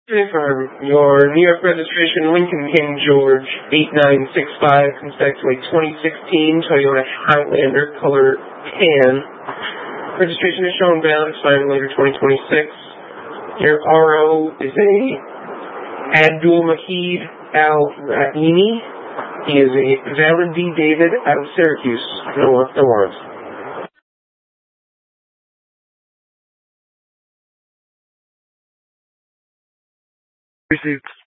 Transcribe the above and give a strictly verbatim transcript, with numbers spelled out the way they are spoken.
Confirm. Your New York registration, Lincoln King George eight nine six five, comes back to a twenty sixteen Toyota Highlander color tan. Registration is shown valid, expiring later twenty twenty-six. Your R O is a Abdul Mahid Al-Rahimi. He is a Valid D. David out of Syracuse, North Carolina. Received.